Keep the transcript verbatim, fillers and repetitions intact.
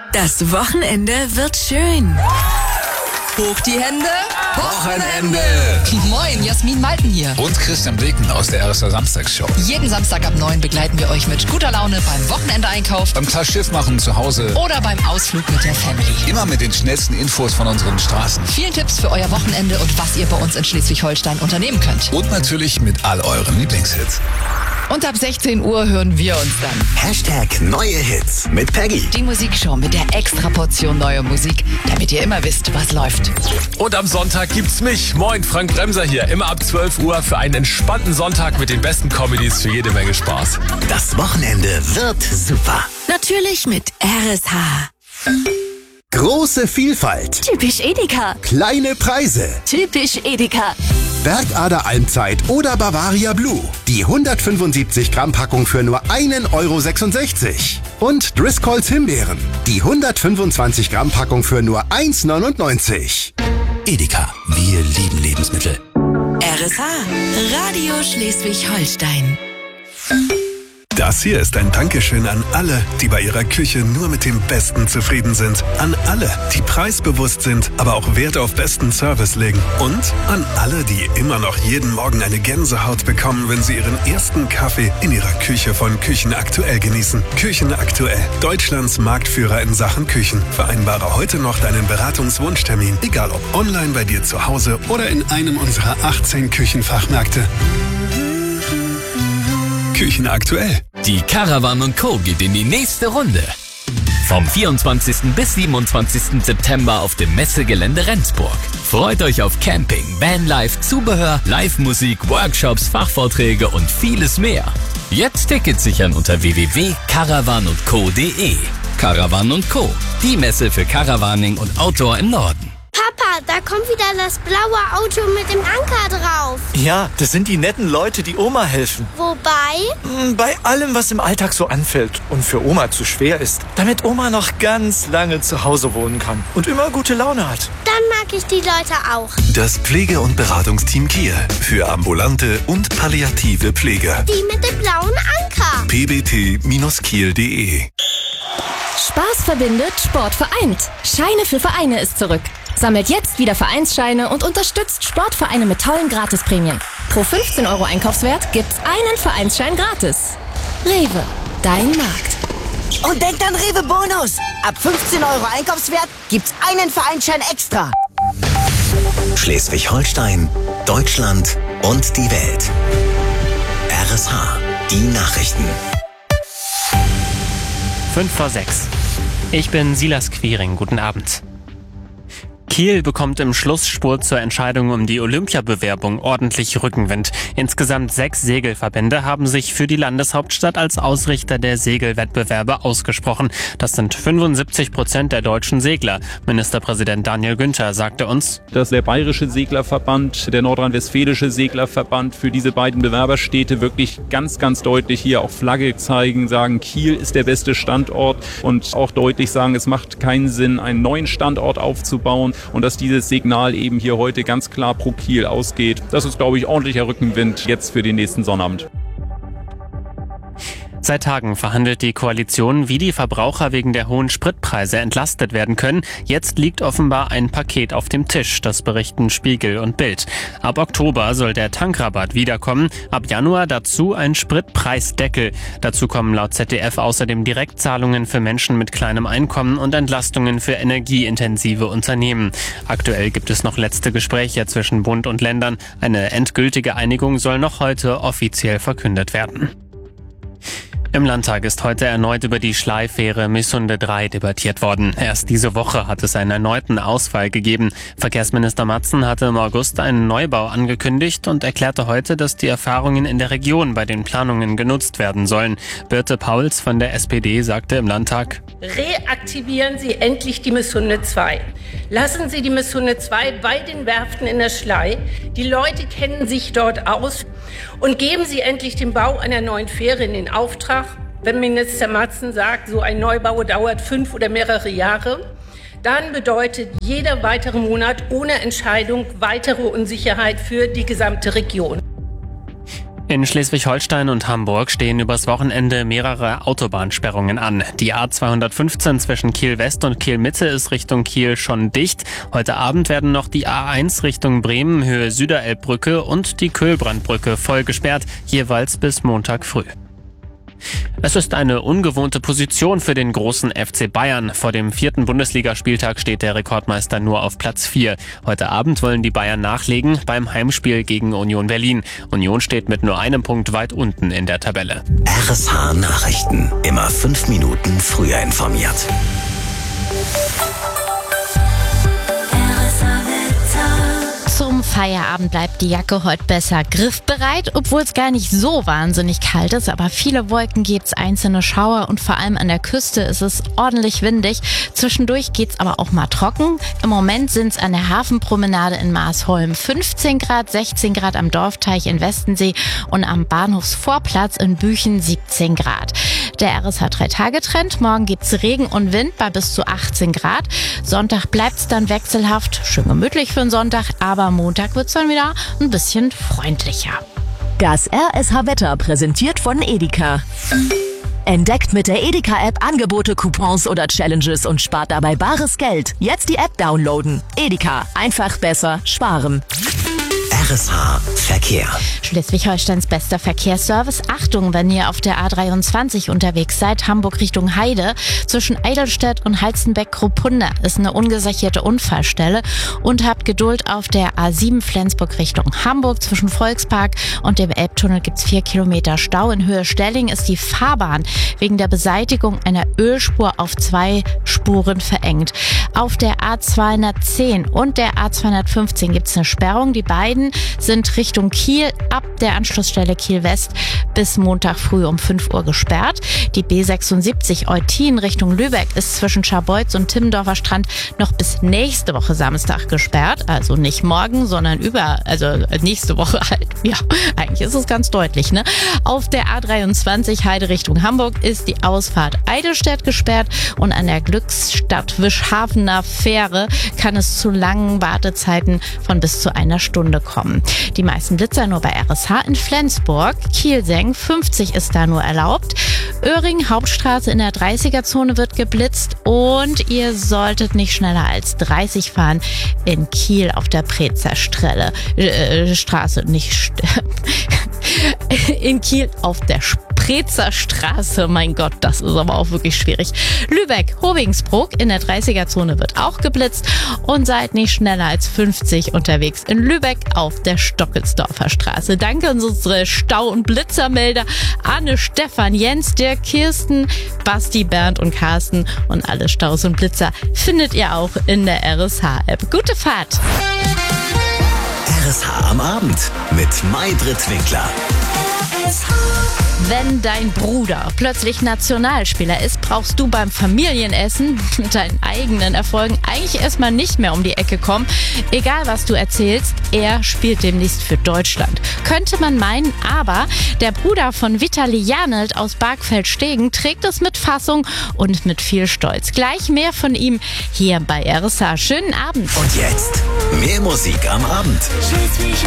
Das Wochenende wird schön. Hoch die Hände. Wochenende. Moin, Jasmin Malten hier. Und Christian Beken aus der R S A Samstagsshow. Jeden Samstag ab neun begleiten wir euch mit guter Laune beim Wochenendeinkauf, Beim Tagschiff machen zu Hause. oder beim Ausflug mit der Family. Immer mit den schnellsten Infos von unseren Straßen. Vielen Tipps für euer Wochenende und was ihr bei uns in Schleswig-Holstein unternehmen könnt. Und natürlich mit all euren Lieblingshits. Und ab sechzehn Uhr hören wir uns dann. Hashtag neue Hits mit Peggy. Die Musikshow mit der extra Portion neuer Musik, damit ihr immer wisst, was läuft. Und am Sonntag gibt's mich. Moin, Frank Bremser hier. Immer ab zwölf Uhr für einen entspannten Sonntag mit den besten Comedies für jede Menge Spaß. Das Wochenende wird super. Natürlich mit R S H. Große Vielfalt. Typisch Edeka. Kleine Preise. Typisch Edeka. Bergader Almzeit oder Bavaria Blue. Die hundertfünfundsiebzig Gramm Packung für nur einen Euro sechsundsechzig. Und Driscolls Himbeeren. Die hundertfünfundzwanzig Gramm Packung für nur eins neunundneunzig. Edeka. Wir lieben Lebensmittel. R S H. Radio Schleswig-Holstein. Das hier ist ein Dankeschön an alle, die bei ihrer Küche nur mit dem Besten zufrieden sind. An alle, die preisbewusst sind, aber auch Wert auf besten Service legen. Und an alle, die immer noch jeden Morgen eine Gänsehaut bekommen, wenn sie ihren ersten Kaffee in ihrer Küche von Küchen Aktuell genießen. Küchen Aktuell, Deutschlands Marktführer in Sachen Küchen. Vereinbare heute noch deinen Beratungswunschtermin, egal ob online bei dir zu Hause oder in einem unserer achtzehn Küchenfachmärkte. Küchen Aktuell. Die Caravan und Co. geht in die nächste Runde. Vom vierundzwanzigsten bis siebenundzwanzigsten September auf dem Messegelände Rendsburg. Freut euch auf Camping, Vanlife, Zubehör, Live-Musik, Workshops, Fachvorträge und vieles mehr. Jetzt Tickets sichern unter w w w punkt caravan und co punkt d e. Caravan und Co. Die Messe für Caravaning und Outdoor im Norden. Papa, da kommt wieder das blaue Auto mit dem Anker drauf. Ja, das sind die netten Leute, die Oma helfen. Wobei? Bei allem, was im Alltag so anfällt und für Oma zu schwer ist, damit Oma noch ganz lange zu Hause wohnen kann und immer gute Laune hat. Dann mag ich die Leute auch. Das Pflege- und Beratungsteam Kiel für ambulante und palliative Pflege. Die mit dem blauen Anker. p b t Bindestrich kiel punkt d e. Spaß verbindet, Sport vereint. Scheine für Vereine ist zurück. Sammelt jetzt wieder Vereinsscheine und unterstützt Sportvereine mit tollen Gratisprämien. Pro fünfzehn Euro Einkaufswert gibt's einen Vereinsschein gratis. Rewe, dein Markt. Und denkt an Rewe Bonus. Ab fünfzehn Euro Einkaufswert gibt's einen Vereinsschein extra. Schleswig-Holstein, Deutschland und die Welt. R S H. Die Nachrichten. fünf vor sechs. Ich bin Silas Quiring. Guten Abend. Kiel bekommt im Schlussspurt zur Entscheidung um die Olympiabewerbung ordentlich Rückenwind. Insgesamt sechs Segelverbände haben sich für die Landeshauptstadt als Ausrichter der Segelwettbewerbe ausgesprochen. Das sind fünfundsiebzig Prozent der deutschen Segler. Ministerpräsident Daniel Günther sagte uns, dass der Bayerische Seglerverband, der Nordrhein-Westfälische Seglerverband für diese beiden Bewerberstädte wirklich ganz, ganz deutlich hier auch Flagge zeigen, sagen, Kiel ist der beste Standort und auch deutlich sagen, es macht keinen Sinn, einen neuen Standort aufzubauen. Und dass dieses Signal eben hier heute ganz klar pro Kiel ausgeht. Das ist, glaube ich, ordentlicher Rückenwind jetzt für den nächsten Sonnabend. Seit Tagen verhandelt die Koalition, wie die Verbraucher wegen der hohen Spritpreise entlastet werden können. Jetzt liegt offenbar ein Paket auf dem Tisch, das berichten Spiegel und Bild. Ab Oktober soll der Tankrabatt wiederkommen, ab Januar dazu ein Spritpreisdeckel. Dazu kommen laut Z D F außerdem Direktzahlungen für Menschen mit kleinem Einkommen und Entlastungen für energieintensive Unternehmen. Aktuell gibt es noch letzte Gespräche zwischen Bund und Ländern. Eine endgültige Einigung soll noch heute offiziell verkündet werden. Im Landtag ist heute erneut über die Schleifähre Missunde drei debattiert worden. Erst diese Woche hat es einen erneuten Ausfall gegeben. Verkehrsminister Matzen hatte im August einen Neubau angekündigt und erklärte heute, dass die Erfahrungen in der Region bei den Planungen genutzt werden sollen. Birte Pauls von der S P D sagte im Landtag: Reaktivieren Sie endlich die Missunde zwei. Lassen Sie die Missunde zwei bei den Werften in der Schlei. Die Leute kennen sich dort aus. Und geben Sie endlich den Bau einer neuen Fähre in den Auftrag. Wenn Minister Matzen sagt, so ein Neubau dauert fünf oder mehrere Jahre, dann bedeutet jeder weitere Monat ohne Entscheidung weitere Unsicherheit für die gesamte Region. In Schleswig-Holstein und Hamburg stehen übers Wochenende mehrere Autobahnsperrungen an. Die A zweihundertfünfzehn zwischen Kiel-West und Kiel-Mitte ist Richtung Kiel schon dicht. Heute Abend werden noch die A eins Richtung Bremen, Höhe Süderelbbrücke und die Köhlbrandbrücke voll gesperrt, jeweils bis Montag früh. Es ist eine ungewohnte Position für den großen F C Bayern. Vor dem vierten Bundesligaspieltag steht der Rekordmeister nur auf Platz vier. Heute Abend wollen die Bayern nachlegen beim Heimspiel gegen Union Berlin. Union steht mit nur einem Punkt weit unten in der Tabelle. R S H Nachrichten. Immer fünf Minuten früher informiert. Zum Feierabend bleibt die Jacke heute besser griffbereit, obwohl es gar nicht so wahnsinnig kalt ist, aber viele Wolken gibt's, einzelne Schauer und vor allem an der Küste ist es ordentlich windig. Zwischendurch geht's aber auch mal trocken. Im Moment sind's an der Hafenpromenade in Marsholm fünfzehn Grad, sechzehn Grad am Dorfteich in Westensee und am Bahnhofsvorplatz in Büchen siebzehn Grad. Der R S H drei Tage Trend. Morgen gibt's Regen und Wind bei bis zu achtzehn Grad. Sonntag bleibt's dann wechselhaft, schön gemütlich für einen Sonntag, aber Montag wird's dann wieder ein bisschen freundlicher. Das R S H-Wetter präsentiert von Edeka. Entdeckt mit der Edeka-App Angebote, Coupons oder Challenges und spart dabei bares Geld. Jetzt die App downloaden. Edeka. Einfach besser sparen. R S H Verkehr. Schleswig-Holsteins bester Verkehrsservice. Achtung, wenn ihr auf der A dreiundzwanzig unterwegs seid, Hamburg Richtung Heide. Zwischen Eidelstedt und Halstenbeck-Kruppunda ist eine ungesicherte Unfallstelle. Und habt Geduld auf der A sieben Flensburg Richtung Hamburg. Zwischen Volkspark und dem Elbtunnel gibt's vier Kilometer Stau. In Höhe Stelling ist die Fahrbahn wegen der Beseitigung einer Ölspur auf zwei Spuren verengt. Auf der A zweihundertzehn und der A zweihundertfünfzehn gibt's eine Sperrung. Die beiden sind Richtung Kiel ab der Anschlussstelle Kiel-West bis Montag früh um fünf Uhr gesperrt. Die B sechsundsiebzig Eutin Richtung Lübeck ist zwischen Scharbeutz und Timmendorfer Strand noch bis nächste Woche Samstag gesperrt. Also nicht morgen, sondern über, also nächste Woche halt. Ja, eigentlich ist es ganz deutlich, ne? Auf der A dreiundzwanzig Heide Richtung Hamburg ist die Ausfahrt Eidelstedt gesperrt und an der Glücksstadt Wischhafener Fähre kann es zu langen Wartezeiten von bis zu einer Stunde kommen. Die meisten Blitzer nur bei R S H in Flensburg. Kielseng fünfzig ist da nur erlaubt. Öhring Hauptstraße in der dreißiger-Zone wird geblitzt und ihr solltet nicht schneller als dreißig fahren in Kiel auf der Prezer-Strelle. Äh, Straße, nicht St- in Kiel auf der Prezerstraße. Mein Gott, das ist aber auch wirklich schwierig. Lübeck, Hovingsbruck in der dreißiger-Zone wird auch geblitzt und seid nicht schneller als fünfzig unterwegs in Lübeck auf der Stockelsdorfer Straße. Danke an unsere Stau- und Blitzermelder Anne, Stefan, Jens, Dirk, Kirsten, Basti, Bernd und Carsten und alle Staus und Blitzer findet ihr auch in der R S H-App. Gute Fahrt! R S H am Abend mit Maybrit Winkler. Wenn dein Bruder plötzlich Nationalspieler ist, brauchst du beim Familienessen mit deinen eigenen Erfolgen eigentlich erstmal nicht mehr um die Ecke kommen. Egal was du erzählst, er spielt demnächst für Deutschland. Könnte man meinen, aber der Bruder von Vitali Janelt aus Bargfeld-Stegen trägt es mit Fassung und mit viel Stolz. Gleich mehr von ihm hier bei R S H. Schönen Abend. Und jetzt mehr Musik am Abend.